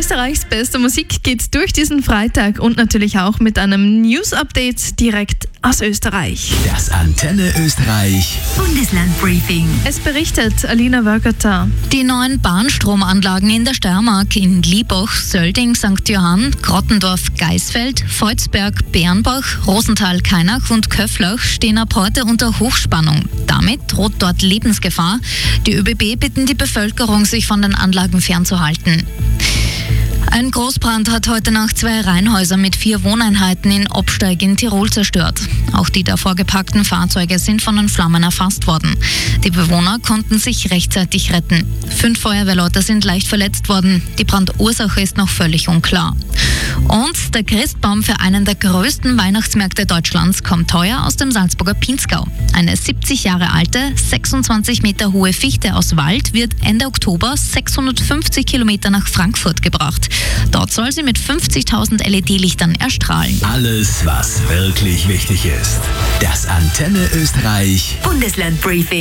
Österreichs beste Musik geht durch diesen Freitag und natürlich auch mit einem News-Update direkt aus Österreich. Das Antenne Österreich Bundeslandbriefing. Es berichtet Alina Wörgerter. Die neuen Bahnstromanlagen in der Steiermark in Liebach, Sölding, St. Johann, Grottendorf, Geisfeld, Volzberg, Bernbach, Rosenthal, Kainach und Köflach stehen ab heute unter Hochspannung. Damit droht dort Lebensgefahr. Die ÖBB bitten die Bevölkerung, sich von den Anlagen fernzuhalten. Ein Großbrand hat heute Nacht 2 Reihenhäuser mit 4 Wohneinheiten in Obsteig in Tirol zerstört. Auch die davor geparkten Fahrzeuge sind von den Flammen erfasst worden. Die Bewohner konnten sich rechtzeitig retten. 5 Feuerwehrleute sind leicht verletzt worden. Die Brandursache ist noch völlig unklar. Und der Christbaum für einen der größten Weihnachtsmärkte Deutschlands kommt heuer aus dem Salzburger Pinzgau. Eine 70 Jahre alte, 26 Meter hohe Fichte aus Wald wird Ende Oktober 650 Kilometer nach Frankfurt gebracht. Dort soll sie mit 50.000 LED-Lichtern erstrahlen. Alles, was wirklich wichtig ist. Das Antenne Österreich Bundeslandbriefing.